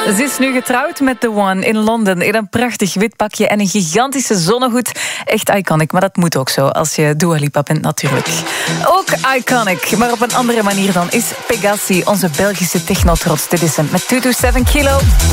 Ze is nu getrouwd met The One in Londen in een prachtig wit pakje en een gigantische zonnehoed. Echt iconic, maar dat moet ook zo als je Dua Lipa bent natuurlijk. Ook iconic, maar op een andere manier dan, is Pegassi, onze Belgische technotrots. Dit is hem met 227 Kilo.